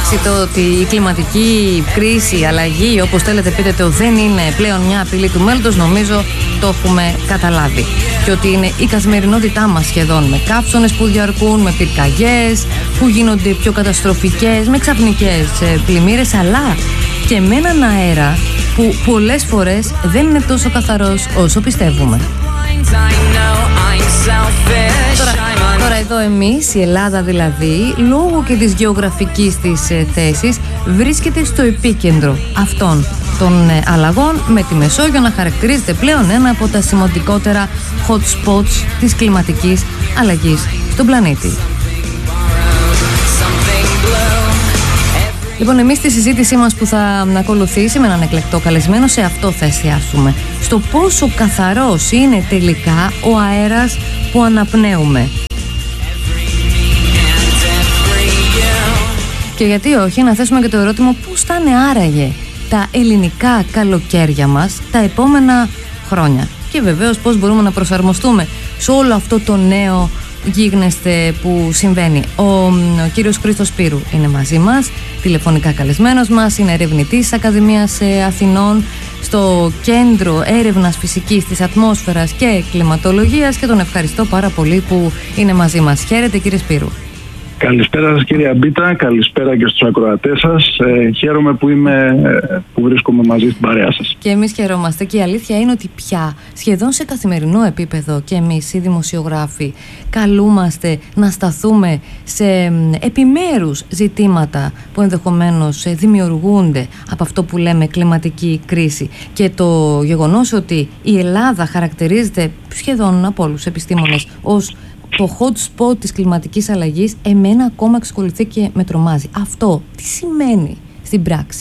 Εντάξει, το ότι η κλιματική κρίση, η αλλαγή, όπως θέλετε πείτε το, δεν είναι πλέον μια απειλή του μέλλοντος, νομίζω το έχουμε καταλάβει. Και ότι είναι η καθημερινότητά μας σχεδόν, με καύσωνες που διαρκούν, με πυρκαγιές που γίνονται πιο καταστροφικές, με ξαφνικές πλημμύρες, αλλά και με έναν αέρα που πολλές φορές δεν είναι τόσο καθαρός όσο πιστεύουμε. Τώρα εδώ εμείς, η Ελλάδα δηλαδή, λόγω και της γεωγραφικής της θέσης, βρίσκεται στο επίκεντρο αυτών των αλλαγών, με τη Μεσόγειο να χαρακτηρίζεται πλέον ένα από τα σημαντικότερα hot spots της κλιματικής αλλαγής στον πλανήτη. Λοιπόν, εμείς στη συζήτησή μας που θα ακολουθήσει με έναν εκλεκτό καλεσμένο, σε αυτό θα εστιάσουμε. Στο πόσο καθαρός είναι τελικά ο αέρας που αναπνέουμε. Και γιατί όχι, να θέσουμε και το ερώτημα πώς θα είναι άραγε τα ελληνικά καλοκαίρια μας τα επόμενα χρόνια. Και βεβαίως πώς μπορούμε να προσαρμοστούμε σε όλο αυτό το νέο γίγνεσθε που συμβαίνει. Ο κύριος Χρήστος Σπύρου είναι μαζί μας, τηλεφωνικά καλεσμένος μας, είναι ερευνητής της Ακαδημίας Αθηνών στο Κέντρο Έρευνας Φυσικής της Ατμόσφαιρας και Κλιματολογίας και τον ευχαριστώ πάρα πολύ που είναι μαζί μας. Χαίρετε κύριε Σπύρου. Καλησπέρα σας κύριε Αμπίτα, καλησπέρα και στους ακροατές σας. Χαίρομαι που βρίσκομαι μαζί στην παρέα σας. Και εμείς χαιρόμαστε και η αλήθεια είναι ότι πια σχεδόν σε καθημερινό επίπεδο και εμείς οι δημοσιογράφοι καλούμαστε να σταθούμε σε επιμέρους ζητήματα που ενδεχομένως δημιουργούνται από αυτό που λέμε κλιματική κρίση. Και το γεγονός ότι η Ελλάδα χαρακτηρίζεται σχεδόν από όλους τους επιστήμονες ως το hot spot της κλιματικής αλλαγής, εμένα ακόμα εξακολουθεί και με τρομάζει. Αυτό τι σημαίνει στην πράξη?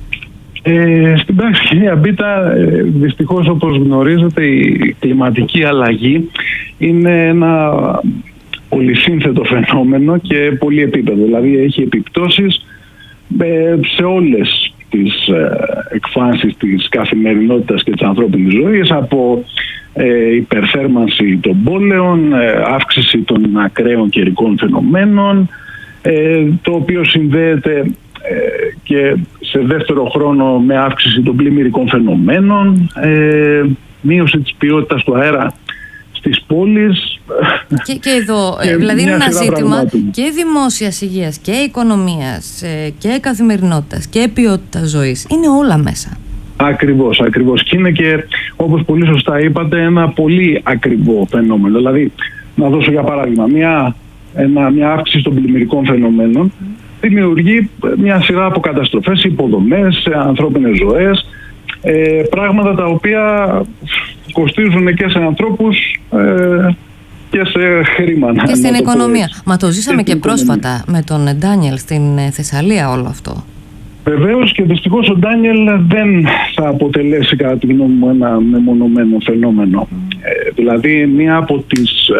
Στην πράξη, κυρία Μπίτα, δυστυχώς όπως γνωρίζετε η κλιματική αλλαγή είναι ένα πολυσύνθετο φαινόμενο και πολυεπίπεδο. Δηλαδή έχει επιπτώσεις σε όλες τις εκφάνσεις της καθημερινότητας και της ανθρώπινης ζωής, από υπερθέρμανση των πόλεων, αύξηση των ακραίων καιρικών φαινομένων, το οποίο συνδέεται και σε δεύτερο χρόνο με αύξηση των πλημμυρικών φαινομένων, μείωση της ποιότητας του αέρα στις πόλεις. Και εδώ, δηλαδή είναι ένα ζήτημα και δημόσιας υγείας και οικονομίας και καθημερινότητας και ποιότητας ζωής. Είναι όλα μέσα. Ακριβώς. Και είναι και, όπως πολύ σωστά είπατε, ένα πολύ ακριβό φαινόμενο. Δηλαδή, να δώσω για παράδειγμα, μια αύξηση των πλημμυρικών φαινομένων δημιουργεί μια σειρά από καταστροφές, υποδομές, ανθρώπινες ζωές, πράγματα τα οποία κοστίζουν και σε ανθρώπους και σε χρήμα. Και στην οικονομία. Μα το ζήσαμε και πρόσφατα με τον Ντάνιελ στην Θεσσαλία όλο αυτό. Βεβαίως, και δυστυχώς ο Ντάνιελ δεν θα αποτελέσει κατά τη γνώμη μου ένα μεμονωμένο φαινόμενο. Δηλαδή μία από τις,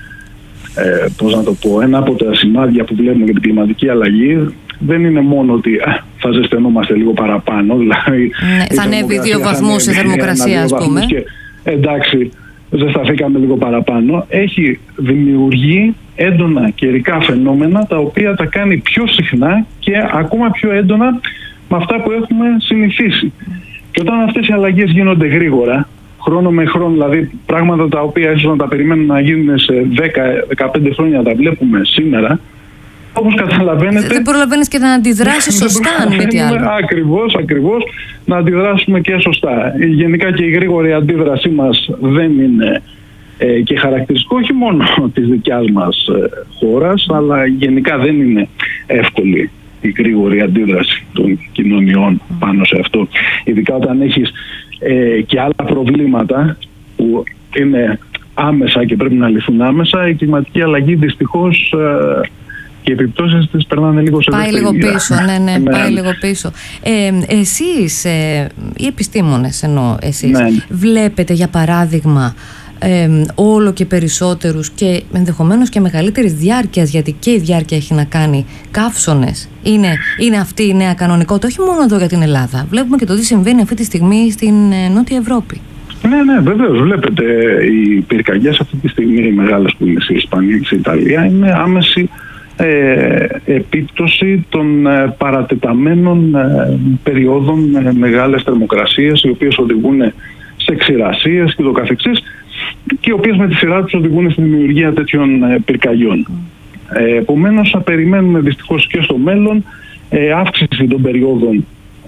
ένα από τα σημάδια που βλέπουμε για την κλιματική αλλαγή δεν είναι μόνο ότι θα ζεσθενόμαστε λίγο παραπάνω. Δηλαδή, θα ανέβει 2 βαθμούς η θερμοκρασία, ας πούμε. Και, εντάξει, ζεσταθήκαμε λίγο παραπάνω. Έχει δημιουργεί έντονα καιρικά φαινόμενα τα οποία τα κάνει πιο συχνά και ακόμα πιο έντονα με αυτά που έχουμε συνηθίσει. Και όταν αυτές οι αλλαγές γίνονται γρήγορα, χρόνο με χρόνο, δηλαδή πράγματα τα οποία ίσως να τα περιμένουν να γίνουν σε 10-15 χρόνια, τα βλέπουμε σήμερα, όπως καταλαβαίνετε... Δεν προλαβαίνεις και να αντιδράσεις σωστά, αν μη τι άλλο. Ακριβώς, να αντιδράσουμε και σωστά. Γενικά και η γρήγορη αντίδρασή μας δεν είναι και χαρακτηριστικό όχι μόνο της δικιάς μας χώρας, αλλά γενικά δεν είναι εύκολη η γρήγορη αντίδραση των κοινωνιών πάνω σε αυτό. Ειδικά όταν έχεις και άλλα προβλήματα που είναι άμεσα και πρέπει να λυθούν άμεσα, η κλιματική αλλαγή δυστυχώς και οι επιπτώσεις της περνάνε λίγο σε δεύτερη μοίρα. Πάει λίγο πίσω, ναι, πάει λίγο πίσω. Εσείς, οι επιστήμονες εννοώ εσείς, βλέπετε για παράδειγμα όλο και περισσότερους και ενδεχομένως και μεγαλύτερης διάρκειας, γιατί και η διάρκεια έχει να κάνει, καύσωνες? Είναι αυτή η νέα κανονικότητα, όχι μόνο εδώ για την Ελλάδα. Βλέπουμε και το τι συμβαίνει αυτή τη στιγμή στην Νότια Ευρώπη. Ναι, βεβαίως. Βλέπετε, οι πυρκαγιές αυτή τη στιγμή, οι μεγάλες που είναι στη Ισπανία και στην Ιταλία, είναι άμεση επίπτωση των παρατεταμένων περιόδων μεγάλες θερμοκρασίες, οι οποίες οδηγούν σε ξηρασίες και το καθεξής, και οι οποίες με τη σειρά τους οδηγούν στη δημιουργία τέτοιων πυρκαγιών. Επομένως θα περιμένουμε δυστυχώς και στο μέλλον αύξηση των περιόδων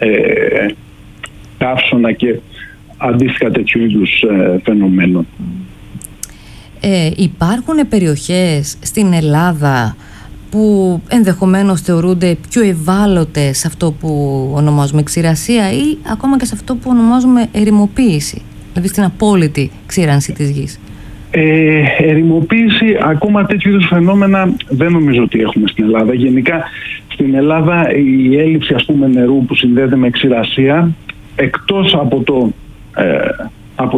καύσωνα και αντίστοιχα τέτοιου είδους φαινομένων. Υπάρχουν περιοχές στην Ελλάδα που ενδεχομένως θεωρούνται πιο ευάλωτες σε αυτό που ονομάζουμε ξηρασία ή ακόμα και σε αυτό που ονομάζουμε ερημοποίηση, δηλαδή στην απόλυτη ξήρανση της γης? Ερημοποίηση, ακόμα τέτοιου είδους φαινόμενα δεν νομίζω ότι έχουμε στην Ελλάδα. Γενικά στην Ελλάδα η έλλειψη, ας πούμε, νερού που συνδέεται με ξηρασία, εκτός από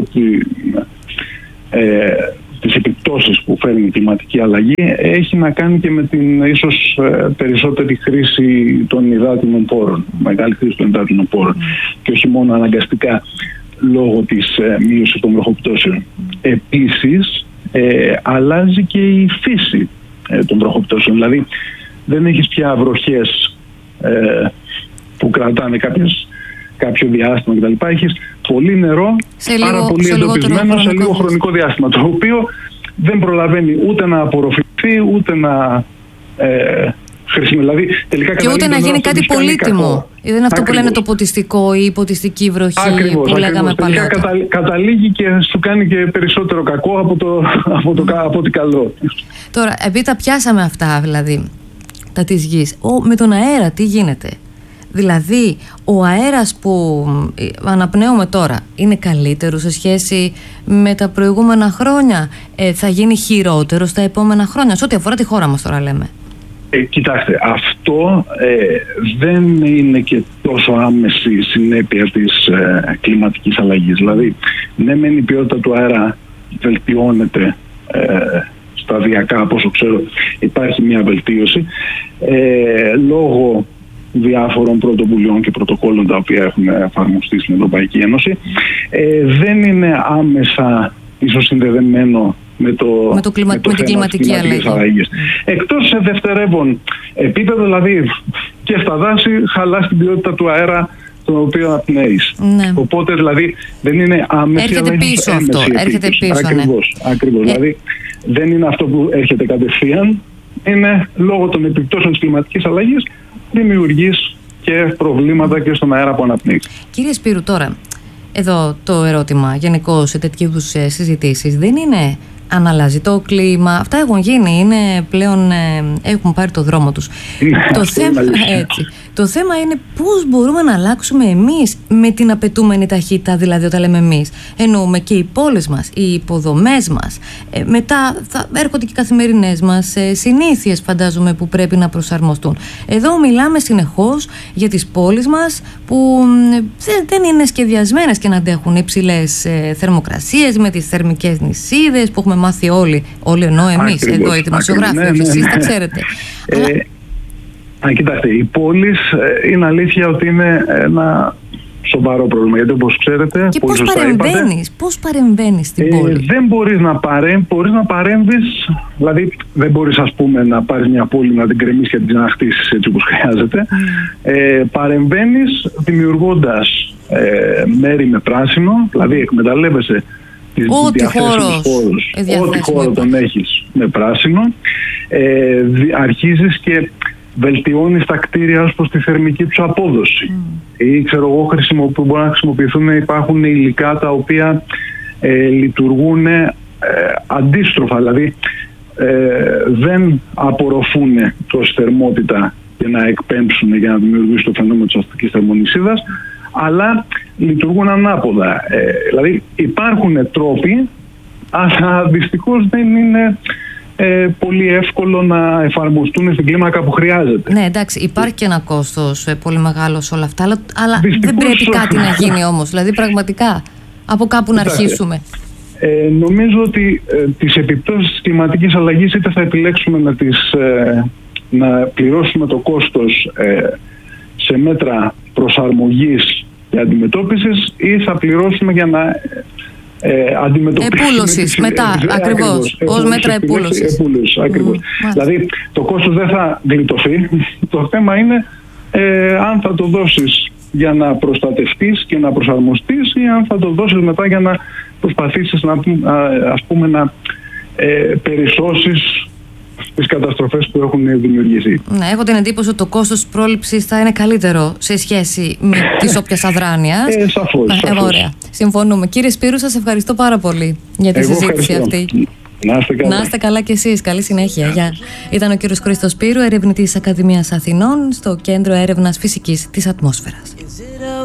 τις επιπτώσεις που φέρνει η κλιματική αλλαγή, έχει να κάνει και με την ίσως περισσότερη χρήση των υδάτινων πόρων, μεγάλη χρήση των υδάτινων πόρων, και όχι μόνο αναγκαστικά λόγω της μείωσης των βροχοπτώσεων. Επίσης, αλλάζει και η φύση των βροχοπτώσεων. Δηλαδή, δεν έχεις πια βροχές που κρατάνε κάποιο διάστημα κτλ. Έχεις πολύ νερό, πάρα πολύ εντοπισμένο σε λίγο χρονικό διάστημα, το οποίο δεν προλαβαίνει ούτε να απορροφηθεί, ούτε να δηλαδή, και ούτε να γίνει κάτι πολύτιμο. Δεν είναι αυτό που λένε το ποτιστικό ή η ποτιστική βροχή που λέγαμε παλιότερα. Καταλήγει και σου κάνει και περισσότερο κακό από ό,τι καλό. Τώρα, επειδή τα πιάσαμε αυτά, δηλαδή, τα της γης, με τον αέρα τι γίνεται? Δηλαδή, ο αέρας που αναπνέουμε τώρα είναι καλύτερο σε σχέση με τα προηγούμενα χρόνια? Θα γίνει χειρότερο στα επόμενα χρόνια, σε ό,τι αφορά τη χώρα μας τώρα λέμε? Κοιτάξτε, αυτό δεν είναι και τόσο άμεση συνέπεια της κλιματικής αλλαγής. Δηλαδή, ναι, μεν η ποιότητα του αέρα βελτιώνεται σταδιακά, από όσο ξέρω υπάρχει μια βελτίωση λόγω διάφορων πρωτοβουλειών και πρωτοκόλλων τα οποία έχουν εφαρμοστεί στην Ευρωπαϊκή Ένωση. Δεν είναι άμεσα ίσως συνδεδεμένο με την κλιματική αλλαγή. Εκτός σε δευτερεύον επίπεδο, δηλαδή και στα δάση χαλάς την ποιότητα του αέρα τον οποίο απνέεις. Ναι. Οπότε δηλαδή δεν είναι άμεση. Έρχεται πίσω αυτό. Έρχεται πίσω, ακριβώς. Δηλαδή δεν είναι αυτό που έρχεται κατευθείαν. Είναι λόγω των επιπτώσεων της κλιματικής αλλαγής δημιουργείς και προβλήματα και στον αέρα που αναπνέεις. Κύριε Σπύρου, τώρα εδώ το ερώτημα γενικώς σε τέτοιου είδους συζητήσεις δεν είναι αν αλλάζει το κλίμα. Αυτά έχουν γίνει, είναι πλέον, έχουν πάρει το δρόμο τους. Το θέμα είναι πώς μπορούμε να αλλάξουμε εμείς με την απαιτούμενη ταχύτητα, δηλαδή όταν λέμε εμείς εννοούμε και οι πόλεις μας, οι υποδομές μας, μετά θα έρχονται και οι καθημερινές μας συνήθειες, φαντάζομαι, που πρέπει να προσαρμοστούν. Εδώ μιλάμε συνεχώς για τις πόλεις μας που δεν είναι σχεδιασμένες και να αντέχουν υψηλές θερμοκρασίες με τις θερμικές νησίδες που έχουμε μάθει όλοι εννοώ εμείς, εδώ οι δημοσιογράφοι, εσείς τα ξέρετε. Κοιτάξτε, οι πόλεις είναι αλήθεια ότι είναι ένα σοβαρό πρόβλημα, γιατί όπως ξέρετε... Και πώς παρεμβαίνεις στην πόλη? Δεν μπορείς να παρέμβεις, δηλαδή δεν μπορείς, ας πούμε, να πάρεις μια πόλη, να την κρεμίσεις και να την αναχτίσεις έτσι όπως χρειάζεται. Παρεμβαίνεις δημιουργώντας μέρη με πράσινο, δηλαδή εκμεταλλεύεσαι ό,τι χώρο τον έχεις με πράσινο, αρχίζεις και βελτιώνεις τα κτίρια ως προς τη θερμική τους απόδοση. Ή ξέρω εγώ, που μπορούν να χρησιμοποιηθούν, υπάρχουν υλικά τα οποία λειτουργούν αντίστροφα, δηλαδή δεν απορροφούν τόση θερμότητα για να εκπέμψουν, για να δημιουργήσουν το φαινόμενο της αστικής θερμονησίδας, αλλά λειτουργούν ανάποδα. Δηλαδή υπάρχουν τρόποι, αλλά δυστυχώς δεν είναι πολύ εύκολο να εφαρμοστούν στην κλίμακα που χρειάζεται. Ναι, εντάξει, υπάρχει και ένα κόστος πολύ μεγάλο σε όλα αυτά, αλλά δεν πρέπει κάτι να γίνει όμως, δηλαδή πραγματικά από κάπου να αρχίσουμε. Νομίζω ότι τις επιπτώσεις της κλιματικής αλλαγής είτε θα επιλέξουμε να πληρώσουμε το κόστος σε μέτρα προσαρμογής και αντιμετώπισης, ή θα πληρώσουμε για να αντιμετωπίσουμε... Επούλωσης μετά, ακριβώς, ως μέτρα επούλωσης. Ακριβώς. Δηλαδή το κόστος δεν θα γλιτωθεί. Το θέμα είναι αν θα το δώσεις για να προστατευτείς και να προσαρμοστείς ή αν θα το δώσεις μετά για να προσπαθήσεις να περισσώσεις τις καταστροφές που έχουν δημιουργηθεί. Ναι, έχω την εντύπωση ότι το κόστος πρόληψης θα είναι καλύτερο σε σχέση με τις όποιας αδράνειας. Σαφώς. Ωραία. Συμφωνούμε. Κύριε Σπύρου, σας ευχαριστώ πάρα πολύ για τη συζήτηση αυτή. Να είστε καλά κι εσείς. Καλή συνέχεια. Γεια. Ήταν ο κύριος Χρήστος Σπύρου, ερευνητής της Ακαδημίας Αθηνών στο Κέντρο Έρευνας Φυσικής της Ατμόσφαιρας.